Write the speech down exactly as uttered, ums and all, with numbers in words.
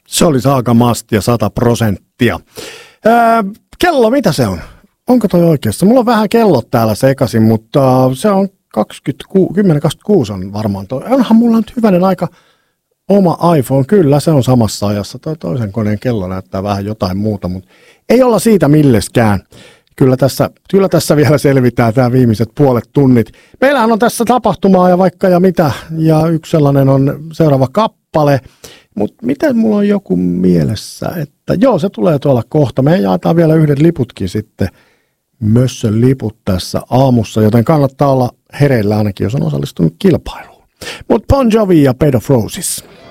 Se oli Saga Must ja sata prosenttia. Öö, kello, mitä se on? Onko toi oikeassa? Mulla on vähän kellot täällä sekaisin, mutta se on kaksikymmentäkuusi, kymmenen kaksikymmentäkuusi on varmaan toi. Onhan mulla nyt hyvänen aika oma iPhone. Kyllä, se on samassa ajassa. Toi toisen koneen kello näyttää vähän jotain muuta, mutta ei olla siitä milleskään. Kyllä tässä, kyllä tässä vielä selvitään tämä viimeiset puolet tunnit. Meillähän on tässä tapahtumaa ja vaikka ja mitä, ja yksi sellainen on seuraava kappale. Mutta miten mulla on joku mielessä, että joo, se tulee tuolla kohta. Me jaetaan vielä yhdet liputkin sitten, Mössön liput tässä aamussa, joten kannattaa olla hereillä ainakin, jos on osallistunut kilpailuun. Mutta Bon Jovi ja Bed of Roses.